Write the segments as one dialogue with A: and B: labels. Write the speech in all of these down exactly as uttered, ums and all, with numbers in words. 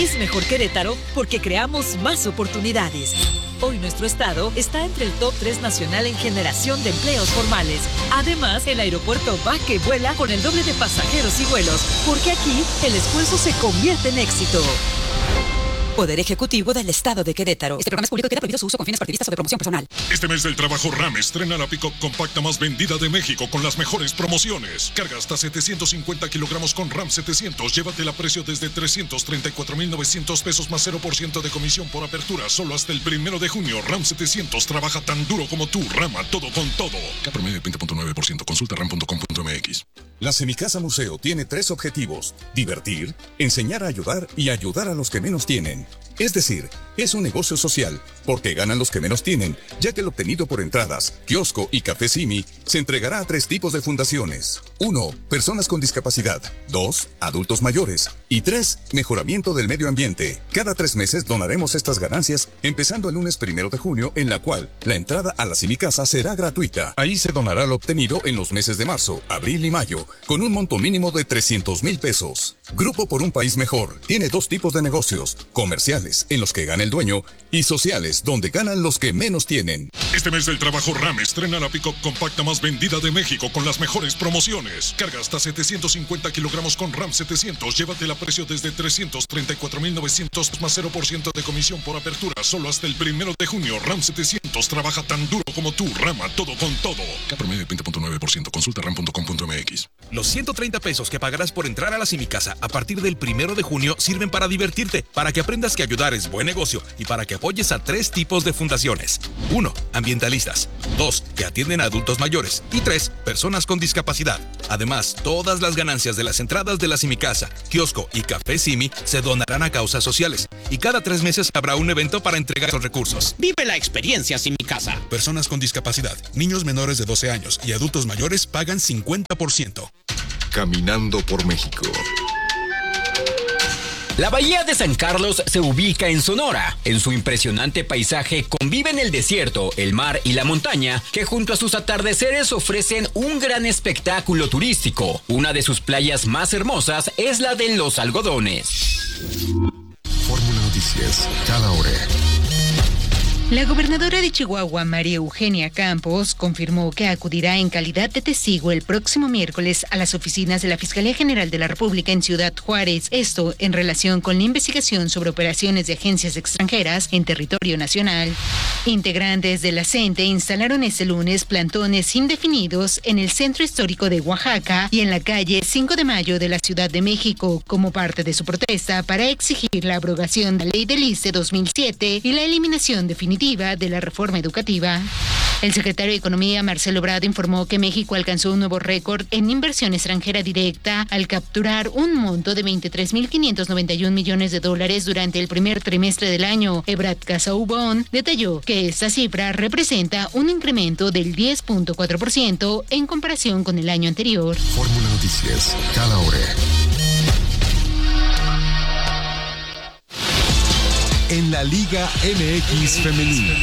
A: Es mejor Querétaro porque creamos más oportunidades. Hoy nuestro estado está entre el top tres nacional en generación de empleos formales. Además, el aeropuerto va que vuela con el doble de pasajeros y vuelos, porque aquí el esfuerzo se convierte en éxito. Poder Ejecutivo del Estado de Querétaro. Este programa es público y queda prohibido su uso con fines partidistas o de promoción personal.
B: Este mes del trabajo, RAM estrena la pick-up compacta más vendida de México con las mejores promociones. Carga hasta setecientos cincuenta kilogramos con RAM setecientos. Llévatela a precio desde trescientos treinta y cuatro mil novecientos pesos más cero por ciento de comisión por apertura. Solo hasta el primero de junio. RAM setecientos trabaja tan duro como tú. Rama, todo con todo. K promedio veinte punto nueve por ciento. Consulta ram punto com punto m x.
C: La Semicasa Museo tiene tres objetivos: divertir, enseñar a ayudar y ayudar a los que menos tienen. Es decir, es un negocio social, porque ganan los que menos tienen, ya que el obtenido por entradas, kiosco y café Simi se entregará a tres tipos de fundaciones. Uno, personas con discapacidad. Dos, adultos mayores. Y tres, mejoramiento del medio ambiente. Cada tres meses donaremos estas ganancias, empezando el lunes primero de junio, en la cual la entrada a la Semicasa será gratuita. Ahí se donará lo obtenido en los meses de marzo, abril y mayo, con un monto mínimo de trescientos mil pesos. Grupo por un País Mejor tiene dos tipos de negocios: comerciales, en los que gana el dueño, y sociales, donde ganan los que menos tienen.
B: Este mes del trabajo, RAM estrena la pick-up compacta más vendida de México con las mejores promociones. Carga hasta setecientos cincuenta kilogramos con RAM setecientos. Llévatela a precio desde trescientos treinta y cuatro mil novecientos más cero por ciento de comisión por apertura. Solo hasta el primero de junio. RAM setecientos trabaja tan duro como tú. Rama, todo con todo. K promedio veinte punto nueve por ciento. Consulta ram punto com punto m x.
D: Los ciento treinta pesos que pagarás por entrar a la Semicasa a partir del primero de junio sirven para divertirte, para que aprendas que ayudar es buen negocio y para que apoyes a tres tipos de fundaciones. Uno, ambientalistas. Dos, que atienden a adultos mayores. Y tres, personas con discapacidad. Además, todas las ganancias de las entradas de la Semicasa, kiosco y café Simi se donarán a causas sociales. Y cada tres meses habrá un evento para entregar los recursos.
E: Vive la experiencia Semicasa.
D: Personas con discapacidad, niños menores de doce años y adultos mayores pagan cincuenta por ciento.
F: Caminando por México.
G: La Bahía de San Carlos se ubica en Sonora. En su impresionante paisaje conviven el desierto, el mar y la montaña, que junto a sus atardeceres ofrecen un gran espectáculo turístico. Una de sus playas más hermosas es la de Los Algodones.
F: Fórmula Noticias, cada hora.
H: La gobernadora de Chihuahua, María Eugenia Campos, confirmó que acudirá en calidad de testigo el próximo miércoles a las oficinas de la Fiscalía General de la República en Ciudad Juárez. Esto en relación con la investigación sobre operaciones de agencias extranjeras en territorio nacional. Integrantes de la CENTE instalaron este lunes plantones indefinidos en el centro histórico de Oaxaca y en la calle cinco de mayo de la Ciudad de México como parte de su protesta para exigir la abrogación de la Ley del I S S S te dos mil siete y la eliminación definitiva de la reforma educativa. El secretario de Economía, Marcelo Ebrard, informó que México alcanzó un nuevo récord en inversión extranjera directa al capturar un monto de veintitrés mil quinientos noventa y un millones de dólares durante el primer trimestre del año. Ebrard Casaubon detalló que esta cifra representa un incremento del diez punto cuatro por ciento en comparación con el año anterior.
F: Fórmula Noticias, cada hora. En la Liga M X Femenil.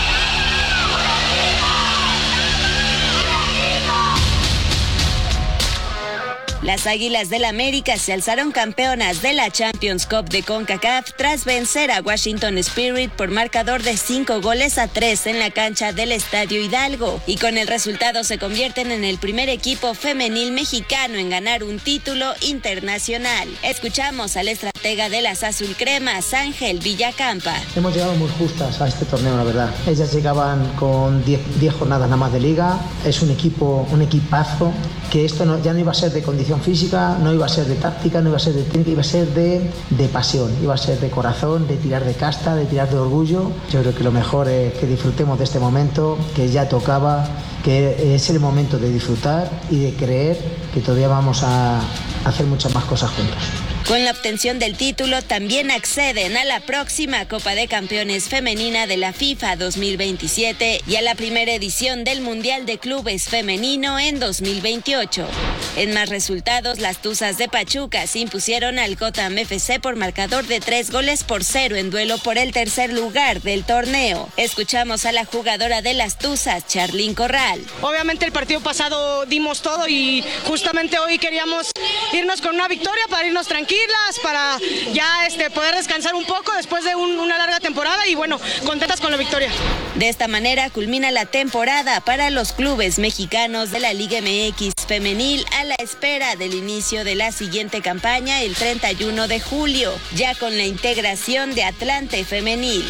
I: Las Águilas del América se alzaron campeonas de la Champions Cup de CONCACAF tras vencer a Washington Spirit por marcador de cinco goles a tres en la cancha del Estadio Hidalgo, y con el resultado se convierten en el primer equipo femenil mexicano en ganar un título internacional. Escuchamos al estratega de las azulcremas, Ángel Villacampa.
J: Hemos llegado muy justas a este torneo, la verdad. Ellas llegaban con diez jornadas nada más de liga. Es un equipo, un equipazo, que esto no, ya no iba a ser de condición física, no iba a ser de táctica, no iba a ser de técnica, iba a ser de, de pasión, iba a ser de corazón, de tirar de casta, de tirar de orgullo. Yo creo que lo mejor es que disfrutemos de este momento, que ya tocaba, que es el momento de disfrutar y de creer que todavía vamos a hacer muchas más cosas juntos.
I: Con la obtención del título también acceden a la próxima Copa de Campeones Femenina de la FIFA dos mil veintisiete y a la primera edición del Mundial de Clubes Femenino en dos mil veintiocho. En más resultados, las Tuzas de Pachuca se impusieron al Gotham F C por marcador de tres goles por cero en duelo por el tercer lugar del torneo. Escuchamos a la jugadora de las Tuzas, Charlín Corral.
K: Obviamente el partido pasado dimos todo y justamente hoy queríamos irnos con una victoria para irnos tranquilos digerirlas, para ya este, poder descansar un poco después de un, una larga temporada y bueno, contentas con la victoria.
I: De esta manera culmina la temporada para los clubes mexicanos de la Liga M X femenil a la espera del inicio de la siguiente campaña el treinta y uno de julio, ya con la integración de Atlante femenil.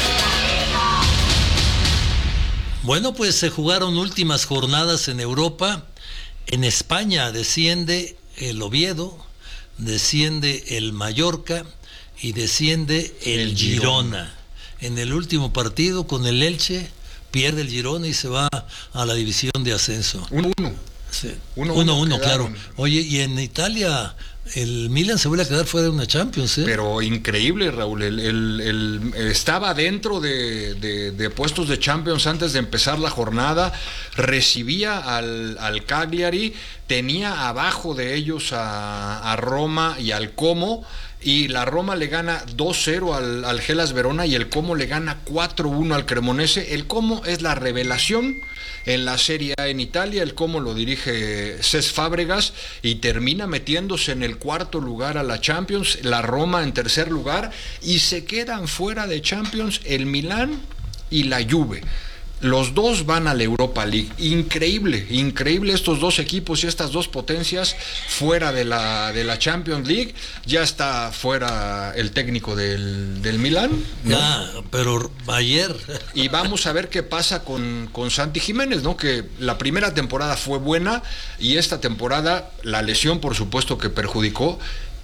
L: Bueno, pues se jugaron últimas jornadas en Europa. En España desciende el Oviedo, desciende el Mallorca y desciende el, el Girona. Girona. En el último partido con el Elche pierde el Girona y se va a la división de ascenso.
M: uno uno.
L: Sí. uno uno, claro. Oye, y en Italia el Milan se vuelve a quedar fuera de una Champions, ¿eh?
M: Pero increíble, Raúl. El, el, el, estaba dentro de, de, de puestos de Champions antes de empezar la jornada. Recibía al, al Cagliari, tenía abajo de ellos a, a Roma y al Como. Y la Roma le gana dos cero al, al Hellas Verona y el Como le gana cuatro uno al Cremonese. El Como es la revelación en la Serie A en Italia. El Como lo dirige Cesc Fábregas y termina metiéndose en el cuarto lugar a la Champions. La Roma en tercer lugar y se quedan fuera de Champions el Milán y la Juve. Los dos van a la Europa League. Increíble, increíble estos dos equipos y estas dos potencias fuera de la, de la Champions League. Ya está fuera el técnico del, del Milán, ¿no?
L: Ya, pero ayer.
M: Y vamos a ver qué pasa con, con Santi Jiménez, ¿no? Que la primera temporada fue buena y esta temporada la lesión por supuesto que perjudicó,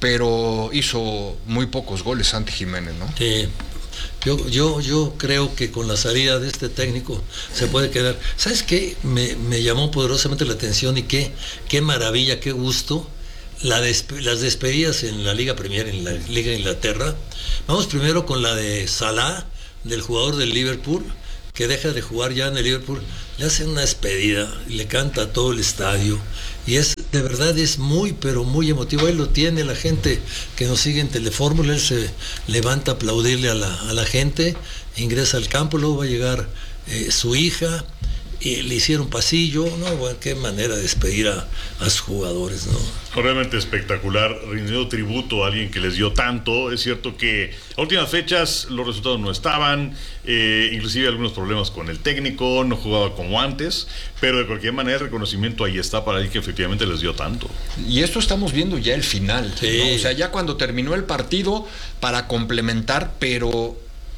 M: pero hizo muy pocos goles Santi Jiménez, ¿no?
L: Sí. Yo, yo, yo creo que con la salida de este técnico se puede quedar. ¿Sabes qué? Me, me llamó poderosamente la atención y qué, qué maravilla, qué gusto. La despe- las despedidas en la Liga Premier, en la Liga de Inglaterra. Vamos primero con la de Salah, del jugador del Liverpool, que deja de jugar ya en el Liverpool. Le hacen una despedida, le canta a todo el estadio. Y es, de verdad, es muy, pero muy emotivo. Ahí lo tiene la gente que nos sigue en Telefórmula. Él se levanta a aplaudirle a la, a la gente, ingresa al campo, luego va a llegar eh, su hija, y le hicieron pasillo. No, bueno, qué manera de despedir a, a sus jugadores, ¿no?
N: Realmente espectacular, rindiendo tributo a alguien que les dio tanto. Es cierto que a últimas fechas los resultados no estaban, eh, inclusive algunos problemas con el técnico, no jugaba como antes, pero de cualquier manera el reconocimiento ahí está para alguien que efectivamente les dio tanto.
M: Y esto estamos viendo ya el final,
L: sí.
M: ¿no? O sea, ya cuando terminó el partido para complementar, pero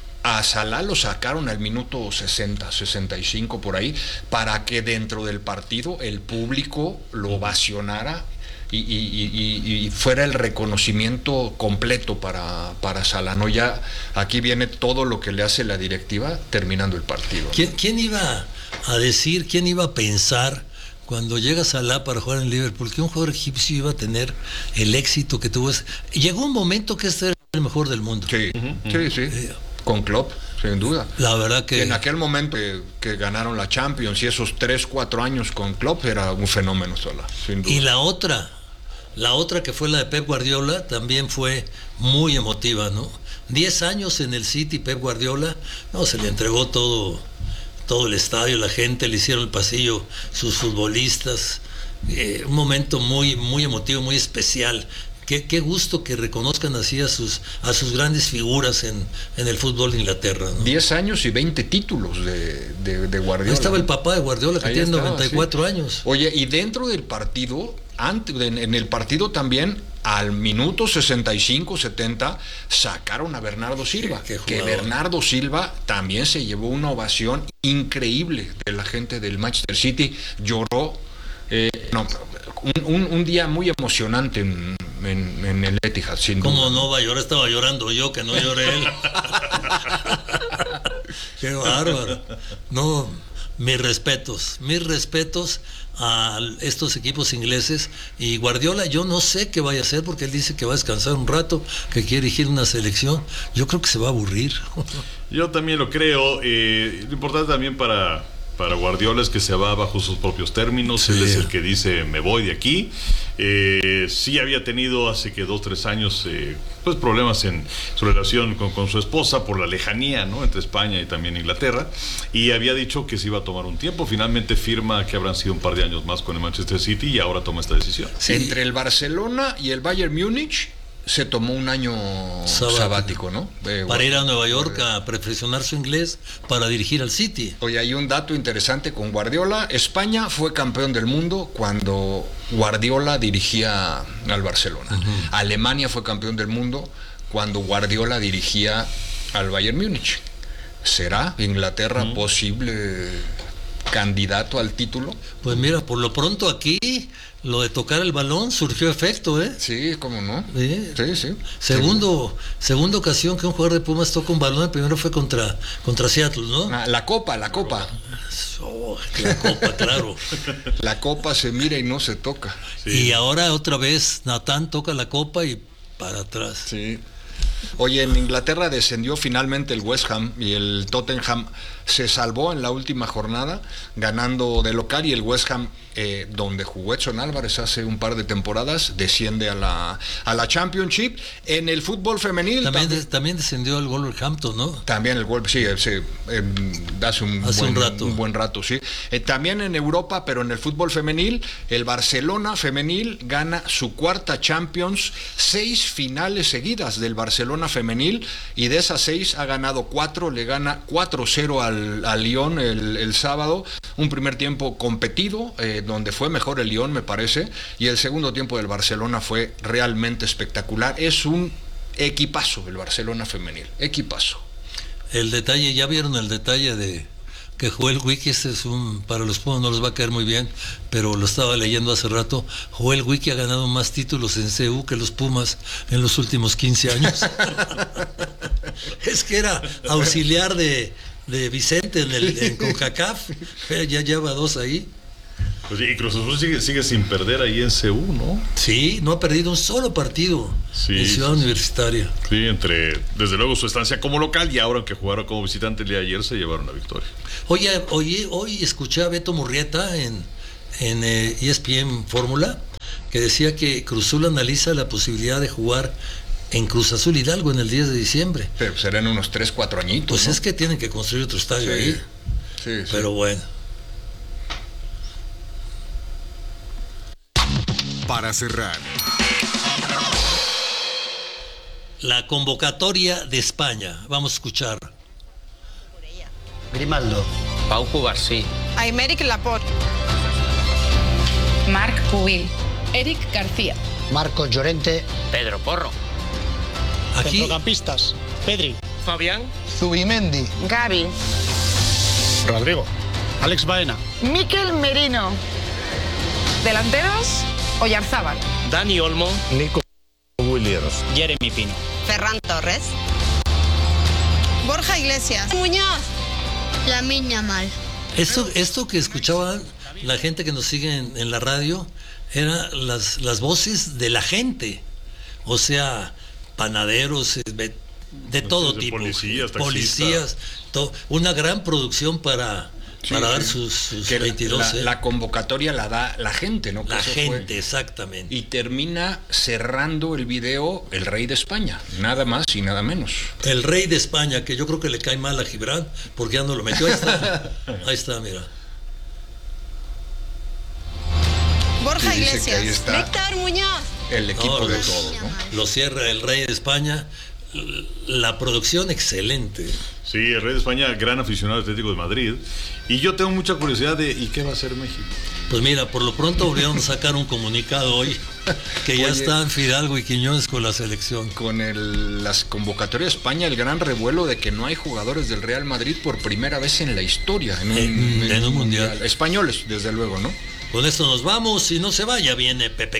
M: a Salah lo sacaron al minuto sesenta, sesenta y cinco por ahí, para que dentro del partido el público lo ovacionara y, y, y, y fuera el reconocimiento completo para, para Salah, ¿no? Ya aquí viene todo lo que le hace la directiva terminando el partido, ¿no?
L: ¿Quién, quién iba a decir, quién iba a pensar cuando llega Salah para jugar en Liverpool que un jugador egipcio iba a tener el éxito que tuvo? Llegó un momento que este era el mejor del mundo.
M: Sí, uh-huh. sí, sí. Eh, Con Klopp, sin duda.
L: La verdad que...
M: En aquel momento que, que ganaron la Champions y esos tres, cuatro años con Klopp era un fenómeno sola, sin duda.
L: Y la otra, la otra que fue la de Pep Guardiola, también fue muy emotiva, ¿no? Diez años en el City, Pep Guardiola, no, se le entregó todo, todo el estadio, la gente, le hicieron el pasillo, sus futbolistas, eh, un momento muy, muy emotivo, muy especial. Qué, qué gusto que reconozcan así a sus, a sus grandes figuras en, en el fútbol de Inglaterra, ¿no?
M: Diez años y veinte títulos de, de, de Guardiola.
L: Ahí estaba el papá de Guardiola, que
M: Ahí
L: tiene
M: estaba,
L: noventa y cuatro
M: sí.
L: años.
M: Oye, y dentro del partido, antes, en, en el partido también, al minuto sesenta y cinco, setenta, sacaron a Bernardo Silva.
L: Qué, qué
M: que Bernardo Silva también se llevó una ovación increíble de la gente del Manchester City. Lloró. Eh, no, un, un, un día muy emocionante en, en, en el Etihad, sin duda.
L: ¿Cómo no va a llorar? Estaba llorando yo, que no lloré él. Qué bárbaro. No, mis respetos, mis respetos a estos equipos ingleses. Y Guardiola, yo no sé qué vaya a hacer, porque él dice que va a descansar un rato, que quiere dirigir una selección. Yo creo que se va a aburrir.
N: Yo también lo creo. Eh, lo importante también para... Para Guardiola es que se va bajo sus propios términos. Sí. Él es el que dice me voy de aquí. Eh, sí había tenido hace que dos, tres años eh, pues problemas en su relación con, con su esposa por la lejanía, ¿no? Entre España y también Inglaterra, y había dicho que se iba a tomar un tiempo. Finalmente firma que habrán sido un par de años más con el Manchester City y ahora toma esta decisión.
M: Sí. Entre el Barcelona y el Bayern Múnich se tomó un año sabático, sabático ¿no?
L: Eh, para ir a Nueva York a perfeccionar su inglés para dirigir al City.
M: Oye, hay un dato interesante con Guardiola. España fue campeón del mundo cuando Guardiola dirigía al Barcelona. Uh-huh. Alemania fue campeón del mundo cuando Guardiola dirigía al Bayern Múnich. ¿Será Inglaterra uh-huh. posible candidato al título?
L: Pues mira, por lo pronto aquí lo de tocar el balón surgió efecto, ¿eh?
M: Sí, cómo no.
L: Sí,
M: sí. sí.
L: Segundo, segunda ocasión que un jugador de Pumas toca un balón, el primero fue contra, contra Seattle, ¿no?
M: Ah, la copa, la copa.
L: Oh, la copa, claro.
M: La copa se mira y no se toca.
L: Sí. Y ahora otra vez Natán toca la copa y para atrás.
M: Sí. Oye, en Inglaterra descendió finalmente el West Ham y el Tottenham se salvó en la última jornada ganando de local, y el West Ham, eh, donde jugó Edson Álvarez hace un par de temporadas, desciende a la, a la Championship. En el fútbol femenil
L: también, también, también descendió el Wolverhampton, ¿no?
M: También el Wolverhampton, sí, sí eh, hace, un,
L: hace
M: buen,
L: un rato
M: un buen rato, sí. Eh, también en Europa, pero en el fútbol femenil, el Barcelona femenil gana su cuarta Champions, seis finales seguidas del Barcelona femenil, y de esas seis ha ganado cuatro, le gana cuatro cero al al Lyon el, el sábado, un primer tiempo competido, eh, donde fue mejor el Lyon, me parece, y el segundo tiempo del Barcelona fue realmente espectacular. Es un equipazo el Barcelona femenil, equipazo.
L: El detalle, ya vieron el detalle de que Joel Wiki, este es un, para los Pumas no les va a caer muy bien, pero lo estaba leyendo hace rato. Joel Wiki ha ganado más títulos en C U que los Pumas en los últimos quince años. Es que era auxiliar de de Vicente en el en CONCACAF, ya lleva dos ahí.
N: Pues sí, y Cruz Azul sigue, sigue sin perder ahí en C U, ¿no?
L: Sí, no ha perdido un solo partido sí, en Ciudad Universitaria.
N: Sí, entre, desde luego, su estancia como local y ahora que jugaron como visitante el día de ayer se llevaron la victoria.
L: Oye, oye hoy escuché a Beto Murrieta en, en eh, E S P N Fórmula, que decía que Cruz Azul analiza la posibilidad de jugar en Cruz Azul Hidalgo en el diez de diciembre.
M: Pero serán unos tres, cuatro añitos.
L: Pues
M: ¿no?
L: Es que tienen que construir otro estadio
M: sí,
L: ahí.
M: Sí, sí.
L: Pero bueno.
F: Para cerrar,
L: la convocatoria de España. Vamos a escuchar.
O: Grimaldo.
P: Pau Cubarsí.
Q: Aymeric Laporte.
R: Marc Pubil. Eric García.
O: Marcos Llorente.
P: Pedro Porro.
O: Aquí.
S: Centrocampistas. Pedri.
P: Fabián.
S: Zubimendi.
R: Gavi.
S: Rodrigo. Alex Baena.
R: Mikel Merino. Delanteros. Oyarzábal.
P: Dani Olmo.
S: Nico Williams.
P: Jeremy Pino.
Q: Ferran Torres. Borja Iglesias.
R: Muñoz.
T: Lamine Yamal.
L: Esto, esto que escuchaban la gente que nos sigue en, en la radio eran las, las voces de la gente. O sea, panaderos, de, de todo tipo.
N: Policías,
L: policías, to, una gran producción para, sí, para sí. dar sus, sus
M: que
L: veintidós.
M: La,
L: ¿eh?
M: la convocatoria la da la gente, ¿no? Que
L: la gente,
M: fue.
L: Exactamente.
M: Y termina cerrando el video el rey de España, nada más y nada menos.
L: El rey de España, que yo creo que le cae mal a Gibran, porque ya no lo metió. Ahí está, ahí está, mira.
Q: Borja Iglesias.
M: Ahí está
Q: Víctor Muñoz.
M: El equipo no, de
L: los,
M: todos, ¿no?
L: Lo cierra el rey de España. La producción excelente.
N: Sí, el rey de España, gran aficionado al Atlético de Madrid. Y yo tengo mucha curiosidad de ¿y qué va a hacer México?
L: Pues mira, por lo pronto volvieron a sacar un comunicado hoy que ya Oye, están Fidalgo y Quiñones con la selección.
M: Con el, las convocatorias de España, el gran revuelo de que no hay jugadores del Real Madrid por primera vez en la historia. En un,
L: en,
M: en
L: en un
M: mundial.
L: mundial.
M: Españoles, desde luego, ¿no?
L: Con esto nos vamos y no se vaya, viene Pepe